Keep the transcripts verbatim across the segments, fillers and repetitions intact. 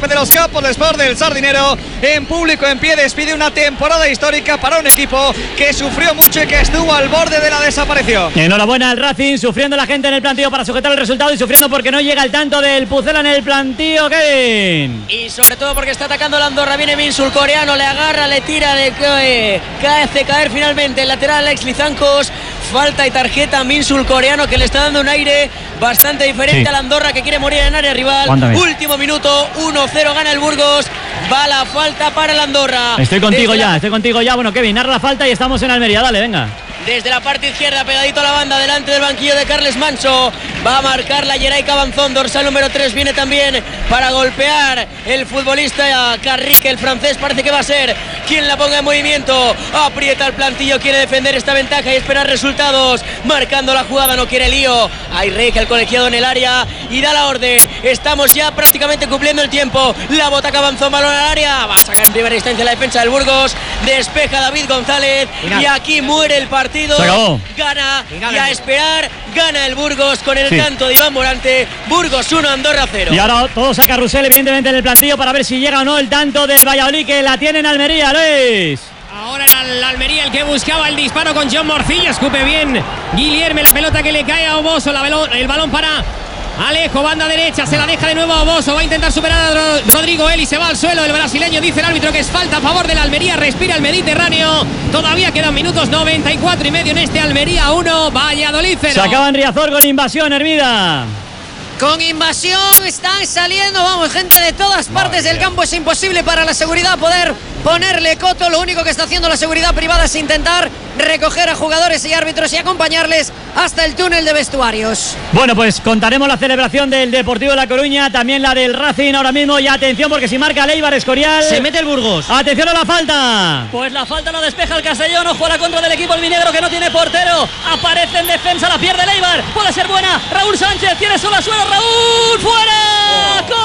césped de los Campos de Sport del Sardinero, en público en pie, despide una temporada histórica para un equipo que sufrió mucho y que estuvo al borde de la desaparición. Enhorabuena al Racing, sufriendo la gente en el plantío para sujetar el resultado y sufriendo porque no llega el tanto del Pucela en el plantío, Kevin. Y sobre todo porque está atacando la Andorra, viene Min, surcoreano, le agarra, le tira, le cae, cae, hace caer finalmente el lateral Alex Lizancos. Falta y tarjeta Minsul coreano, que le está dando un aire bastante diferente, sí, a la Andorra, que quiere morir en área rival. Cuántame. Último minuto, uno cero gana el Burgos. Va la falta para la Andorra. Estoy contigo Desde ya, la... estoy contigo ya. Bueno, Kevin, narra la falta y estamos en Almería. Dale, venga. Desde la parte izquierda, pegadito a la banda, delante del banquillo de Carles Manso. Va a marcar la Yeray Cabanzón, dorsal número tres. Viene también para golpear el futbolista Carrique, el francés. Parece que va a ser quien la ponga en movimiento. Aprieta el plantillo, quiere defender esta ventaja y esperar resultados. Marcando la jugada, no quiere lío. Hay rey que el colegiado en el área y da la orden. Estamos ya prácticamente cumpliendo el tiempo. La bota Cabanzón, balón al área. Va a sacar en primera instancia la defensa del Burgos. Despeja David González. Final. Y aquí muere el partido. Se acabó. Gana y a esperar, gana el Burgos con el sí. tanto de Iván Morante. Burgos uno, Andorra cero. Y ahora todo saca Rusell, evidentemente, en el plantillo para ver si llega o no el tanto del Valladolid, que la tiene en Almería, Luis. Ahora era el Almería el que buscaba el disparo con John Morcillo. Escupe bien Guillerme, la pelota que le cae a Oboso, la balón, el balón para Alejo, banda derecha, se la deja de nuevo a Oboso. Va a intentar superar a Rodrigo Eli, se va al suelo el brasileño. Dice el árbitro que es falta a favor de la Almería. Respira el Mediterráneo. Todavía quedan minutos, noventa y cuatro y medio en este Almería uno, Valladolid cero. Se acaba en Riazor con invasión, Hermida. Con invasión están saliendo, vamos, gente de todas partes del campo. Es imposible para la seguridad poder ponerle coto. Lo único que está haciendo la seguridad privada es intentar recoger a jugadores y árbitros y acompañarles hasta el túnel de vestuarios. Bueno, pues contaremos la celebración del Deportivo de La Coruña, también la del Racing ahora mismo. Y atención, porque si marca Leibar Escorial, se mete el Burgos. Atención a la falta. Pues la falta no despeja el Castellón. Ojo a la contra del equipo albinegro, que no tiene portero. Aparece en defensa, la pierde Leibar. Puede ser buena. Raúl Sánchez tiene solo a suelo. Raúl, fuera. Oh.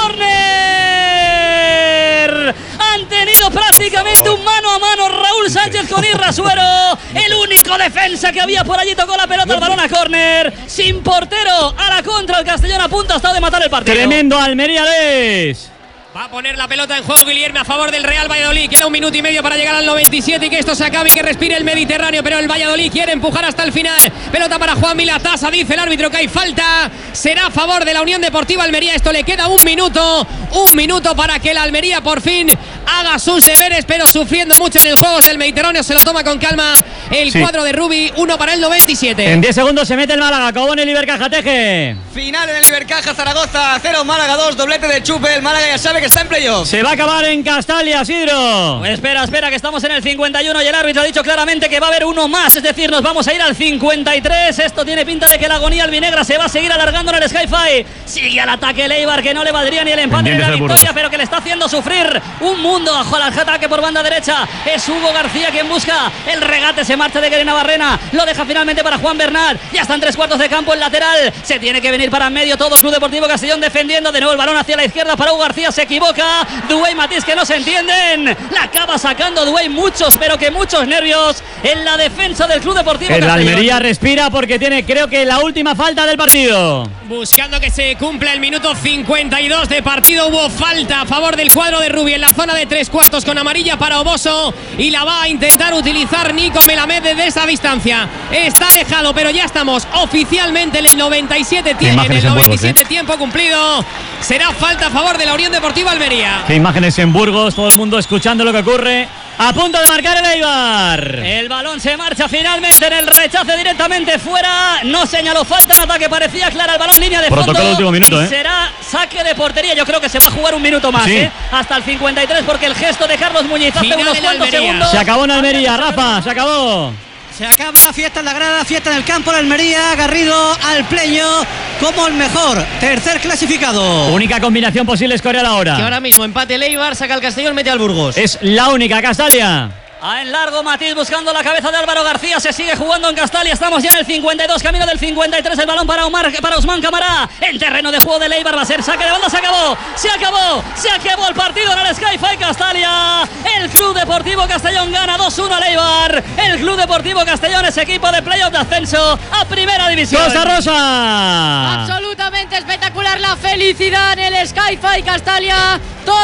Córner. Han tenido prácticamente un mano a mano Raúl Sánchez con Irra Suero. El único defensa que había por allí tocó la pelota, el balón a córner. Sin portero, a la contra, el Castellón a punto hasta de matar el partido. Tremendo Almería, Les. Va a poner la pelota en juego Guillerme a favor del Real Valladolid. Queda un minuto y medio para llegar al noventa y siete y que esto se acabe y que respire el Mediterráneo. Pero el Valladolid quiere empujar hasta el final. Pelota para Juan Milatasa. Dice el árbitro que hay falta. Será a favor de la Unión Deportiva Almería. Esto le queda un minuto. Un minuto para que la Almería por fin haga sus deberes, pero sufriendo mucho en el juego del Mediterráneo. Se lo toma con calma el sí. cuadro de Rubi. Uno para el noventa y siete. En diez segundos se mete el Málaga. Acabó en el Ibercaja, Teje. Final en el Ibercaja, Zaragoza cero, Málaga dos. Doblete de Chupe. El Málaga ya sabe que está en playoff. Se va a acabar en Castalia, Sidro. Pues espera, espera, que estamos en el cincuenta y uno y el árbitro ha dicho claramente que va a haber uno más. Es decir, nos vamos a ir al cincuenta y tres. Esto tiene pinta de que la agonía albinegra se va a seguir alargando en el Sky-Fi. Sigue al ataque Leibar, que no le valdría ni el empate ni la victoria, pero que le está haciendo sufrir un mundo. Bajo el ataque por banda derecha es Hugo García quien busca el regate. Se marcha de Guerena Barrena, lo deja finalmente para Juan Bernat. Ya están tres cuartos de campo, el lateral se tiene que venir para medio. Todo Club Deportivo Castellón defendiendo de nuevo el balón hacia la izquierda para Hugo García. Se equivoca Duey Matiz, que no se entienden. La acaba sacando Duey. Muchos, pero que muchos nervios en la defensa del Club Deportivo el Castellón. Almería respira porque tiene, creo que, la última falta del partido. Buscando que se cumpla el minuto cincuenta y dos de partido. Hubo falta a favor del cuadro de Rubi en la zona de tres cuartos con amarilla para Oboso y la va a intentar utilizar Nico Melamed desde esa distancia. Está dejado, pero ya estamos oficialmente en el noventa y siete, tiempo, en el noventa y siete Burgos, ¿eh? Tiempo cumplido. Será falta a favor de la Unión Deportiva Almería. Qué imágenes en Burgos, todo el mundo escuchando lo que ocurre. A punto de marcar el Eibar. El balón se marcha finalmente en el rechace directamente fuera. No señaló falta en ataque, parecía clara el balón, línea de fondo. Protocolo último minuto, y ¿eh? será saque de portería. Yo creo que se va a jugar un minuto más, sí. ¿eh? Hasta el cincuenta y tres, porque el gesto de Carlos Muñiz hace Final unos cuantos Almería. segundos. Se acabó en Almería, Rafa, se acabó. Se acaba, fiesta en la grada, fiesta en el campo de Almería. Garrido al pleño como el mejor tercer clasificado. Única combinación posible es Escorial ahora. Que ahora mismo empate Leibar, saca el Castellón, mete al Burgos. Es la única, Castalia. A en largo Matiz buscando la cabeza de Álvaro García. Se sigue jugando en Castalia. Estamos ya en el cincuenta y dos, camino del cincuenta y tres. El balón para Omar, para Ousmane Camará. En terreno de juego de Leibar va a ser saque de banda. Se acabó, se acabó, se acabó el partido en el Sky-Fi Castalia. El Club Deportivo Castellón gana dos uno a Leibar. El Club Deportivo Castellón es equipo de playoff de ascenso a primera división. Costa Rosa. Absolutamente espectacular la felicidad en el Sky-Fi Castalia. Todo